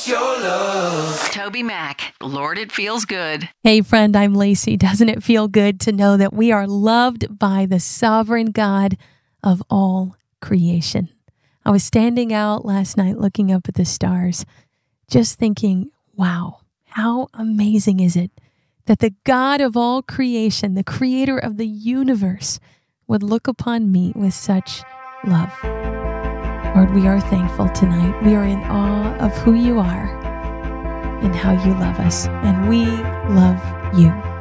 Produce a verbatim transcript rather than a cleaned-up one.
us your love. Toby Mac, Lord, it feels good. Hey friend, I'm Lacey. Doesn't it feel good to know that we are loved by the sovereign God of all creation? I was standing out last night looking up at the stars, just thinking, wow, how amazing is it that the God of all creation, the creator of the universe, would look upon me with such love. Lord, we are thankful tonight. We are in awe of who you are and how you love us, and we love you.